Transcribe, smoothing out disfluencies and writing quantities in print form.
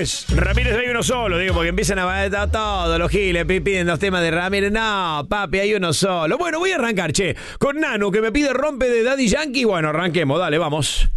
Ramírez. Ramírez hay uno solo, digo, porque empiezan a todos los giles piden los temas de Ramírez. No, papi, hay uno solo. Bueno, voy a arrancar, che, con Nano, que me pide Rompe de Daddy Yankee. Bueno, arranquemos, dale, vamos.